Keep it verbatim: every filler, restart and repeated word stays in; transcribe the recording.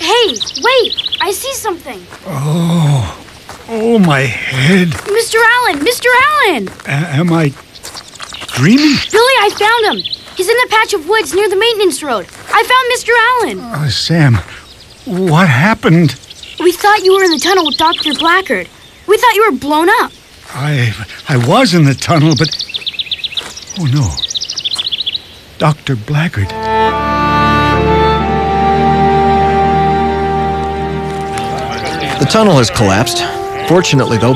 Hey, wait! I see something. Oh, oh, my head. Mister Allen! Mister Allen! A- am I dreaming? Billy, I found him. He's in the patch of woods near the maintenance road. I found Mister Allen. Uh, Sam, what happened? We thought you were in the tunnel with Doctor Blackguard. We thought you were blown up. I I was in the tunnel, but... Oh, no. Doctor Blackguard. The tunnel has collapsed. Fortunately, though,